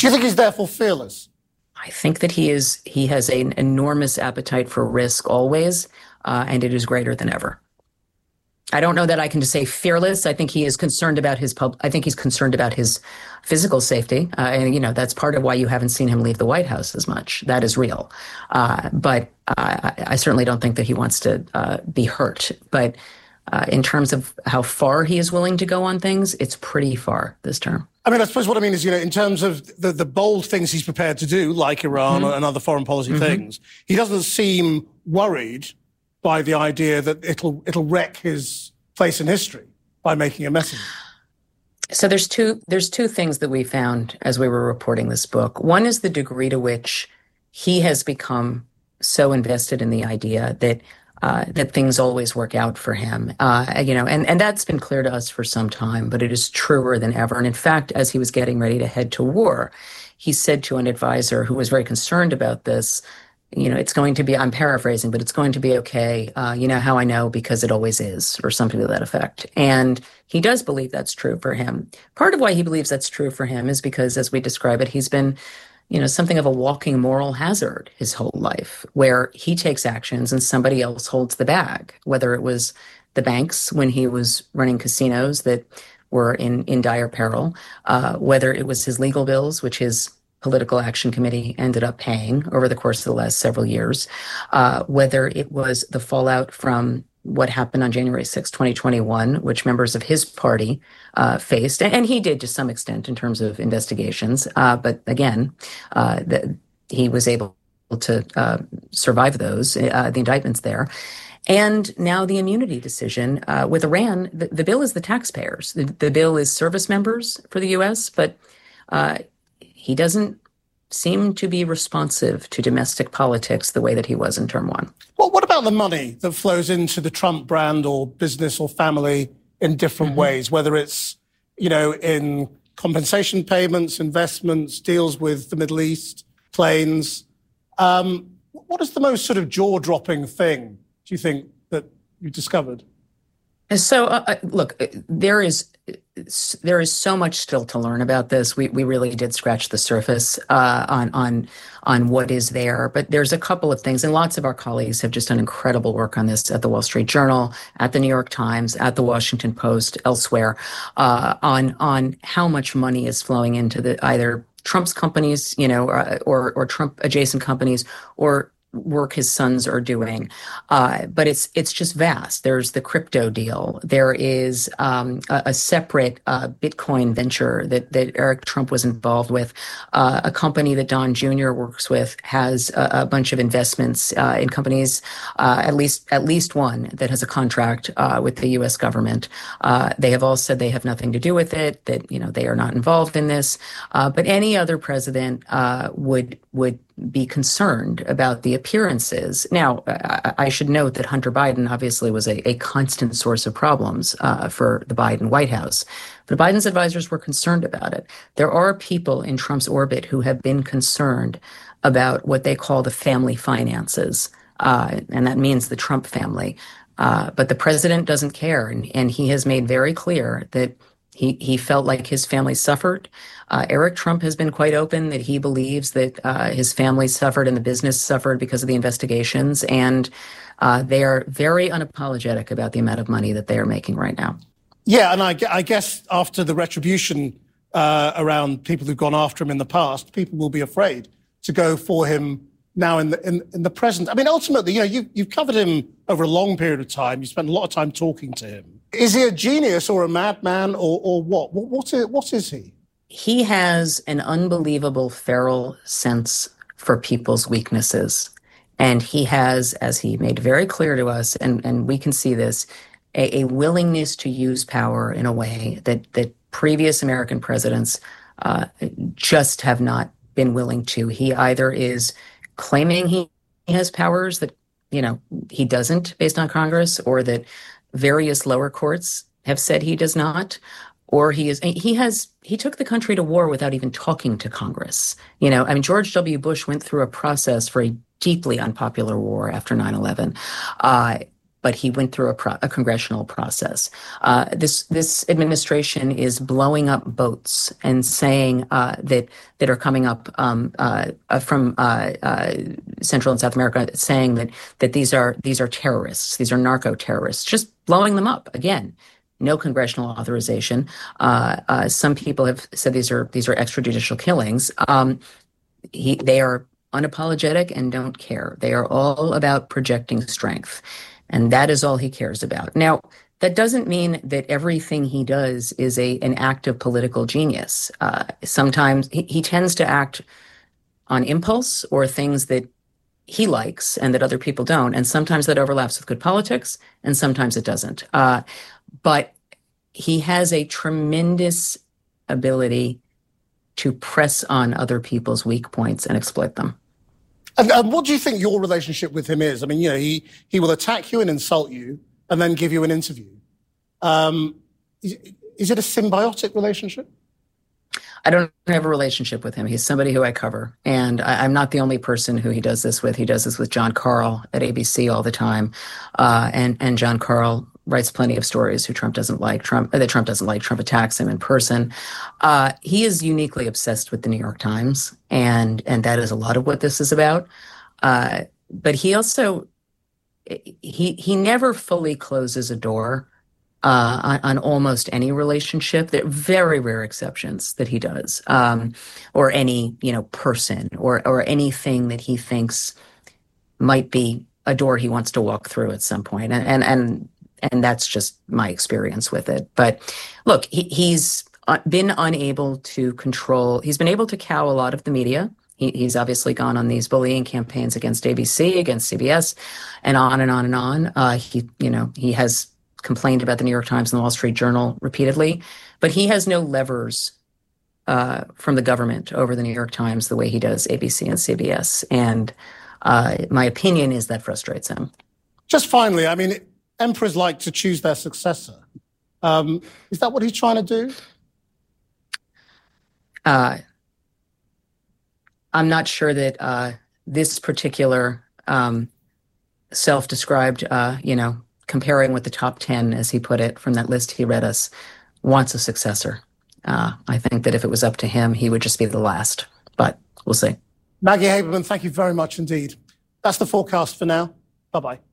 Do you think he's therefore fearless? I think that he has an enormous appetite for risk always, and it is greater than ever. I don't know that I can just say fearless. I think he is concerned about I think he's concerned about his physical safety. And, that's part of why you haven't seen him leave the White House as much. That is real. But I certainly don't think that he wants to be hurt. But in terms of how far he is willing to go on things, it's pretty far this term. I mean, I suppose what I mean is, in terms of the bold things he's prepared to do, like Iran and other foreign policy things, he doesn't seem worried by the idea that it'll wreck his place in history by making a mess of it. So there's two things that we found as we were reporting this book. One is the degree to which he has become so invested in the idea that things always work out for him, and that's been clear to us for some time, but it is truer than ever. And in fact, as he was getting ready to head to war, he said to an advisor who was very concerned about this, it's going to be, I'm paraphrasing, but it's going to be okay. How I know, because it always is, or something to that effect. And he does believe that's true for him. Part of why he believes that's true for him is because, as we describe it, he's been, something of a walking moral hazard his whole life, where he takes actions and somebody else holds the bag, whether it was the banks when he was running casinos that were in dire peril, whether it was his legal bills, which his political action committee ended up paying over the course of the last several years, whether it was the fallout from what happened on January 6, 2021, which members of his party faced, and he did to some extent in terms of investigations. But again, he was able to survive those, the indictments there. And now the immunity decision with Iran, the bill is the taxpayers. The bill is service members for the U.S., but he doesn't seem to be responsive to domestic politics the way that he was in term one. Well, what about the money that flows into the Trump brand or business or family in different ways, whether it's, in compensation payments, investments, deals with the Middle East, planes? What is the most sort of jaw-dropping thing, do you think, that you discovered? So, look, there is so much still to learn about this. We really did scratch the surface on what is there, but there's a couple of things, and lots of our colleagues have just done incredible work on this at the Wall Street Journal, at the New York Times, at the Washington Post, elsewhere, on how much money is flowing into either Trump's companies, or Trump adjacent companies, or work his sons are doing. But it's just vast. There's the crypto deal. There is a separate Bitcoin venture that Eric Trump was involved with. A company that Don Jr. works with has a bunch of investments in companies, at least one that has a contract with the U.S. government. They have all said they have nothing to do with it, that they are not involved in this. But any other president would be concerned about the appearances. Now, I should note that Hunter Biden obviously was a constant source of problems for the Biden White House. But Biden's advisors were concerned about it. There are people in Trump's orbit who have been concerned about what they call the family finances, and that means the Trump family. But the president doesn't care, and he has made very clear that he felt like his family suffered. Eric Trump has been quite open that he believes that his family suffered and the business suffered because of the investigations. And they are very unapologetic about the amount of money that they are making right now. Yeah, and I guess after the retribution around people who've gone after him in the past, people will be afraid to go for him now in the present. I mean, ultimately, you've covered him over a long period of time. You spent a lot of time talking to him. Is he a genius or a madman or what? What is he? He has an unbelievable feral sense for people's weaknesses. And he has, as he made very clear to us, and we can see this, a willingness to use power in a way that previous American presidents just have not been willing to. He either is claiming he has powers that, he doesn't based on Congress, or that various lower courts have said he does not, or he took the country to war without even talking to Congress. George W. Bush went through a process for a deeply unpopular war after 9/11. but he went through a congressional process. This administration is blowing up boats and saying that are coming up from Central and South America, saying that these are terrorists, these are narco terrorists, just blowing them up again. No congressional authorization. Some people have said these are extrajudicial killings. They are unapologetic and don't care. They are all about projecting strength, and that is all he cares about. Now, that doesn't mean that everything he does is an act of political genius. Sometimes he tends to act on impulse or things that he likes and that other people don't, and sometimes that overlaps with good politics, and sometimes it doesn't. But he has a tremendous ability to press on other people's weak points and exploit them. And what do you think your relationship with him is? I mean, he will attack you and insult you and then give you an interview. Is it a symbiotic relationship? I don't have a relationship with him. He's somebody who I cover. And I'm not the only person who he does this with. He does this with Jon Karl at ABC all the time. And Jon Karl writes plenty of stories that Trump doesn't like. Trump attacks him in person. He is uniquely obsessed with the New York Times, and that is a lot of what this is about. But he also, he never fully closes a door on almost any relationship. There are very rare exceptions that he does, or any person or anything that he thinks might be a door he wants to walk through at some point. And that's just my experience with it. But look, he's been unable to control. He's been able to cow a lot of the media. He's obviously gone on these bullying campaigns against ABC, against CBS, and on and on and on. He has complained about the New York Times and the Wall Street Journal repeatedly, but he has no levers from the government over the New York Times the way he does ABC and CBS. And my opinion is that frustrates him. Just finally, I mean, emperors like to choose their successor. Is that what he's trying to do? I'm not sure that this particular self-described, comparing with the top 10, as he put it, from that list he read us, wants a successor. I think that if it was up to him, he would just be the last. But we'll see. Maggie Haberman, thank you very much indeed. That's the forecast for now. Bye-bye.